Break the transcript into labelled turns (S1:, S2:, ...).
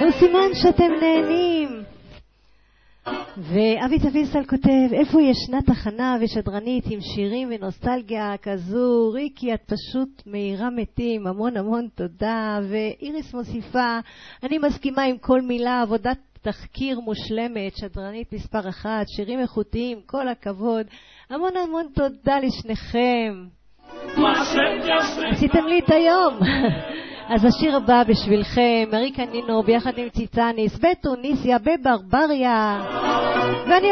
S1: נו סימן שאתם נהנים. ואבי תפיסל כותב, איפה ישנה תחנה ושדרנית עם שירים ונוסטלגיה כזו? ריקי, את פשוט מהירה מתים, המון המון תודה. ואיריס מוסיפה, אני מסכימה עם כל מילה, עבודת תחקיר מושלמת, שדרנית מספר 1, שירים איכותיים, כל הכבוד. המון המון תודה לשניכם. עשיתם לי את היום. אז השיר הבא בשבילכם, מריקה נינו ביחד עם ציצניס, בתוניסיה, בברבריה. ואני